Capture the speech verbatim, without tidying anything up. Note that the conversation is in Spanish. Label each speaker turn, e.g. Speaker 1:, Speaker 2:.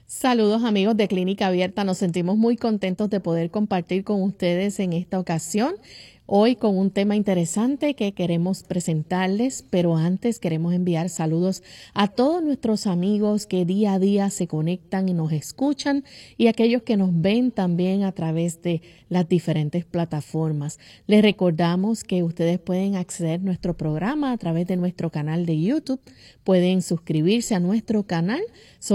Speaker 1: Saludos amigos de Clínica Abierta, nos sentimos muy contentos de poder compartir con ustedes en esta ocasión, hoy con un tema interesante que queremos presentarles, pero antes queremos enviar saludos a todos nuestros amigos que día a día se conectan y nos escuchan y aquellos que nos ven también a través de las diferentes plataformas. Les recordamos que ustedes pueden acceder a nuestro programa a través de nuestro canal de YouTube, pueden suscribirse a nuestro canal.